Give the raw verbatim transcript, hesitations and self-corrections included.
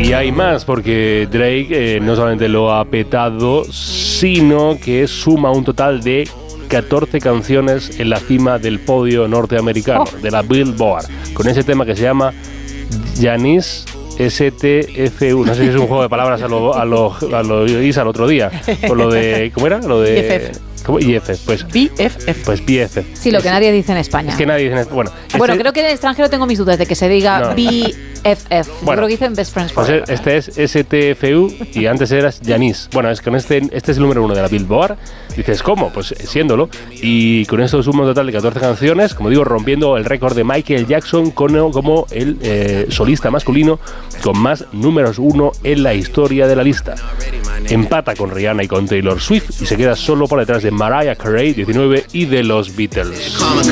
Y hay más, porque Drake eh, no solamente lo ha petado, sino que suma un total de catorce canciones en la cima del podio norteamericano, oh. de la Billboard, con ese tema que se llama Janice S T F U. No sé si es un juego de palabras a lo, a lo, a lo Isa el otro día, por lo de, ¿cómo era? Lo de... B F F. ¿Cómo? I F, pues. B F F. Pues B F F. Sí, lo que nadie dice en España. Es que nadie dice en Bueno, bueno este, creo que en el extranjero tengo mis dudas de que se diga no. B F F. Bueno, yo creo que dicen Best Friends Forever. Pues este es S T F U y antes eras Janice. Bueno, es con este, este es el número uno de la Billboard. Dices, ¿cómo? Pues siéndolo. Y con esto suma un total de catorce canciones, como digo, rompiendo el récord de Michael Jackson como, como el eh, solista masculino con más números uno en la historia de la lista. Empata con Rihanna y con Taylor Swift y se queda solo por detrás de Mariah Carey, diecinueve, y de los Beatles.